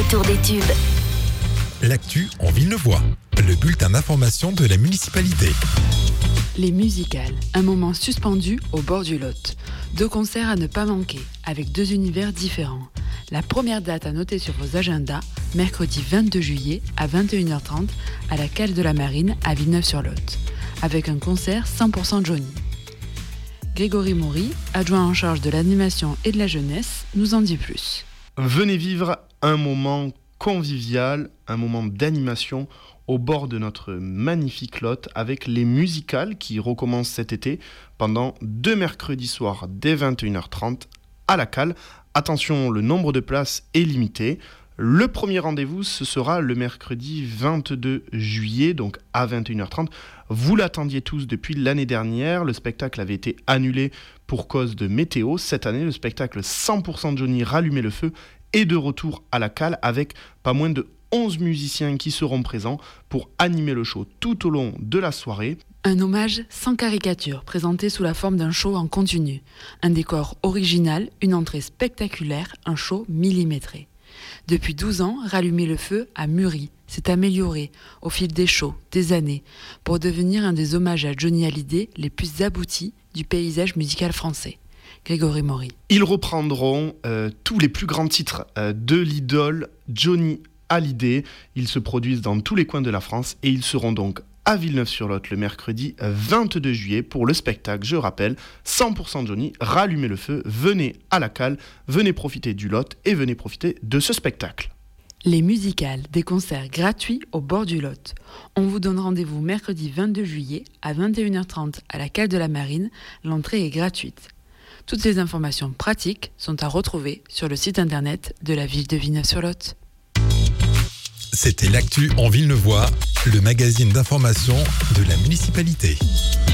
retour des tubes. L'actu en Villeneuvois, le bulletin d'information de la municipalité. Les musicales, un moment suspendu au bord du Lot. 2 concerts à ne pas manquer, avec 2 univers différents. La première date à noter sur vos agendas, mercredi 22 juillet à 21h30 à la Cale de la Marine à Villeneuve-sur-Lot, avec un concert 100% Johnny. Grégory Maury, adjoint en charge de l'animation et de la jeunesse, nous en dit plus. Venez vivre un moment convivial, un moment d'animation au bord de notre magnifique Lot avec les musicales qui recommencent cet été pendant 2 mercredis soirs dès 21h30 à la Cale. Attention, le nombre de places est limité. Le premier rendez-vous, ce sera le mercredi 22 juillet, donc à 21h30. Vous l'attendiez tous depuis l'année dernière. Le spectacle avait été annulé pour cause de météo. Cette année, le spectacle 100% Johnny Rallumer le feu est de retour à la Cale avec pas moins de 11 musiciens qui seront présents pour animer le show tout au long de la soirée. Un hommage sans caricature, présenté sous la forme d'un show en continu. Un décor original, une entrée spectaculaire, un show millimétré. Depuis 12 ans, Rallumer le feu a mûri, s'est amélioré au fil des shows, des années, pour devenir un des hommages à Johnny Hallyday les plus aboutis du paysage musical français. Grégory Maury. Ils reprendront tous les plus grands titres de l'idole Johnny Hallyday. Ils se produisent dans tous les coins de la France et ils seront donc à Villeneuve-sur-Lot le mercredi 22 juillet pour le spectacle, je rappelle, 100% Johnny, Rallumer le feu. Venez à la Cale, venez profiter du Lot et venez profiter de ce spectacle. Les musicales, des concerts gratuits au bord du Lot. On vous donne rendez-vous mercredi 22 juillet à 21h30 à la Cale de la Marine. L'entrée est gratuite. Toutes les informations pratiques sont à retrouver sur le site internet de la ville de Villeneuve-sur-Lot. C'était l'actu en Villeneuvois, le magazine d'information de la municipalité.